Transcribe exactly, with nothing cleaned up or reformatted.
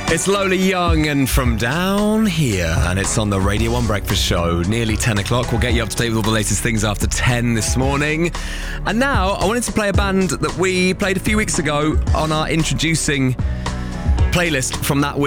It's Lola Young and From Down Here, and it's on the Radio one Breakfast Show. Nearly ten o'clock. We'll get you up to date with all the latest things after ten this morning. And now I wanted to play a band that we played a few weeks ago on our introducing playlist from that week.